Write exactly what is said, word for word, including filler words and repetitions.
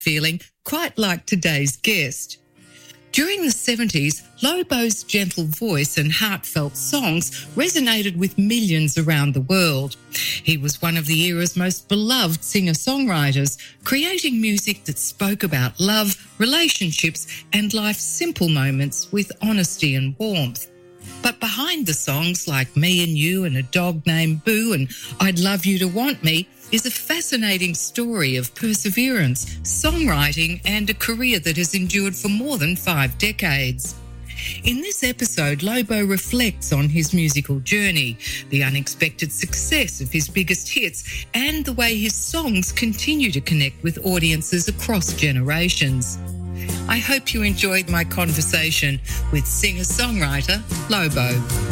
feeling, quite like today's guest. During the seventies, Lobo's gentle voice and heartfelt songs resonated with millions around the world. He was one of the era's most beloved singer-songwriters, creating music that spoke about love, relationships, and life's simple moments with honesty and warmth. But behind the songs like Me and You and A Dog Named Boo and I'd Love You to Want Me is a fascinating story of perseverance, songwriting, and a career that has endured for more than five decades. In this episode, Lobo reflects on his musical journey, the unexpected success of his biggest hits, and the way his songs continue to connect with audiences across generations. I hope you enjoyed my conversation with singer-songwriter Lobo.